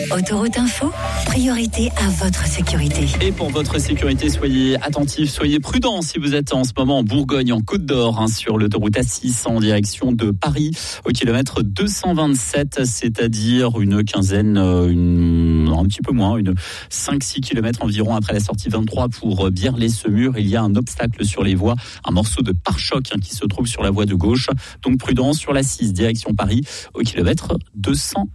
Autoroute Info, priorité à votre sécurité. Et pour votre sécurité, soyez attentifs, soyez prudents si vous êtes en ce moment en Bourgogne, en Côte d'Or, sur l'autoroute A6 en direction de Paris, au kilomètre 227, c'est-à-dire une quinzaine, un petit peu moins, une 5-6 km environ après la sortie 23 pour Bierlay-Semur. Il y a un obstacle sur les voies, un morceau de pare-choc qui se trouve sur la voie de gauche. Donc prudence sur la 6 direction Paris au kilomètre 227.